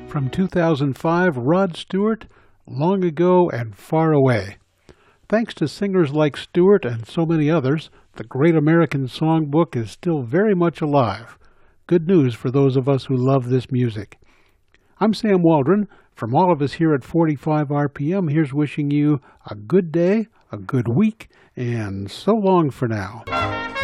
From 2005, Rod Stewart, Long Ago and Far Away. Thanks to singers like Stewart and so many others, the Great American Songbook is still very much alive. Good news for those of us who love this music. I'm Sam Waldron. From all of us here at 45 RPM, here's wishing you a good day, a good week, and so long for now.